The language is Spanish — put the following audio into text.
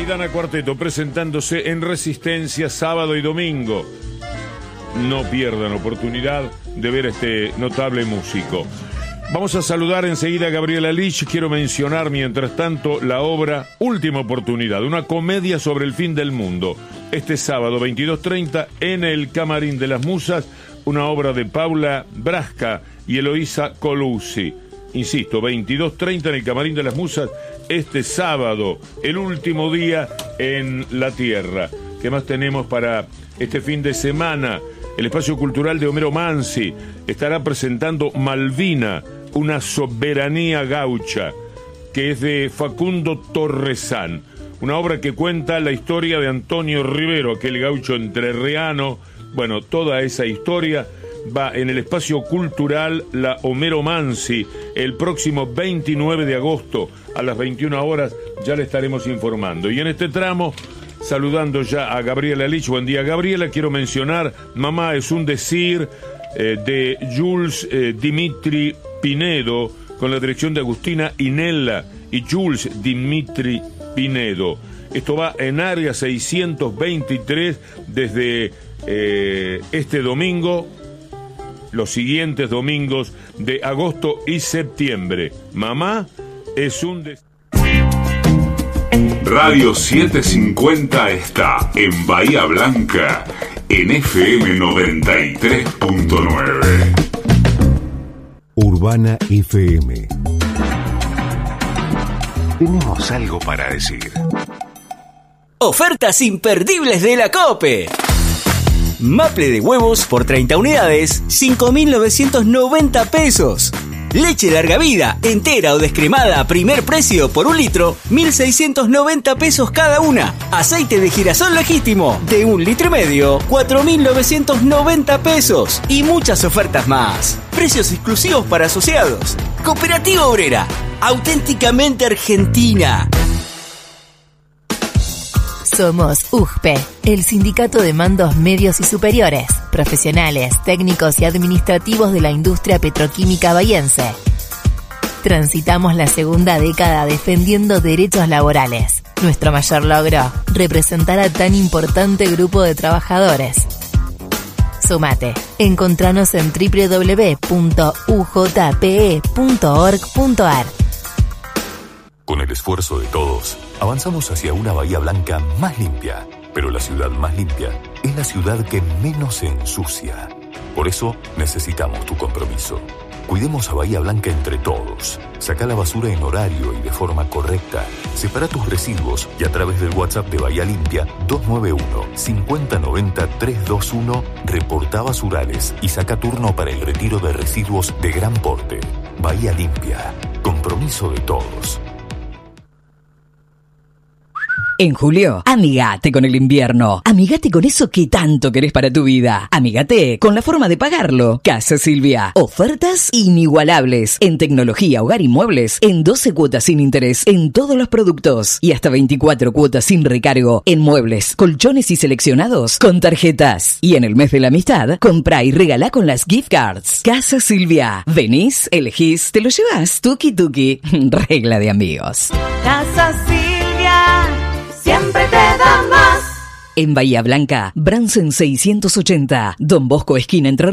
Maidana Cuarteto presentándose en Resistencia sábado y domingo. No pierdan oportunidad de ver a este notable músico. Vamos a saludar enseguida a Gabriela Lich. Quiero mencionar mientras tanto la obra Última Oportunidad, una comedia sobre el fin del mundo. Este sábado 22:30 en el Camarín de las Musas, una obra de Paula Brasca y Eloísa Colucci. Insisto, 22:30 en el Camarín de las Musas, este sábado, el último día en la Tierra. ¿Qué más tenemos para este fin de semana? El Espacio Cultural de Homero Mansi estará presentando Malvina, una soberanía gaucha, que es de Facundo Torresán. Una obra que cuenta la historia de Antonio Rivero, aquel gaucho entrerriano. Bueno, toda esa historia va en el Espacio Cultural La Homero Mansi el próximo 29 de agosto a las 21 horas. Ya le estaremos informando. Y en este tramo, saludando ya a Gabriela Lich. Buen día, Gabriela. Quiero mencionar Mamá es un decir de Jules Dimitri Pinedo, con la dirección de Agustina Inella y Jules Dimitri Pinedo. Esto va en área 623 desde este domingo, los siguientes domingos de agosto y septiembre. Mamá es un decir. Radio 750 está en Bahía Blanca, en FM 93.9. Urbana FM. Tenemos algo para decir. Ofertas imperdibles de la COPE. Maple de huevos por 30 unidades, 5.990 pesos. Leche larga vida, entera o descremada a primer precio por 1 litro, 1.690 pesos cada una. Aceite de girasol legítimo de 1,5 litros, 4.990 pesos. Y muchas ofertas más. Precios exclusivos para asociados. Cooperativa Obrera, auténticamente argentina. Somos UGPE, el sindicato de mandos medios y superiores, profesionales, técnicos y administrativos de la industria petroquímica bahiense. Transitamos la segunda década defendiendo derechos laborales. Nuestro mayor logro, representar a tan importante grupo de trabajadores. Sumate. Encontranos en www.ujpe.org.ar. Con el esfuerzo de todos, avanzamos hacia una Bahía Blanca más limpia. Pero la ciudad más limpia es la ciudad que menos se ensucia. Por eso necesitamos tu compromiso. Cuidemos a Bahía Blanca entre todos. Saca la basura en horario y de forma correcta. Separa tus residuos y a través del WhatsApp de Bahía Limpia 291-5090-321 reporta basurales y saca turno para el retiro de residuos de gran porte. Bahía Limpia. Compromiso de todos. En julio, amigate con el invierno. Amigate con eso que tanto querés para tu vida. Amigate con la forma de pagarlo. Casa Silvia. Ofertas inigualables. En tecnología, hogar y muebles. En 12 cuotas sin interés. En todos los productos. Y hasta 24 cuotas sin recargo. En muebles, colchones y seleccionados con tarjetas. Y en el mes de la amistad, comprá y regalá con las gift cards. Casa Silvia. Venís, elegís, te lo llevas. Tuki tuki. Regla de amigos. Casa Silvia. Siempre te da más. En Bahía Blanca, Bransen 680, Don Bosco esquina Entre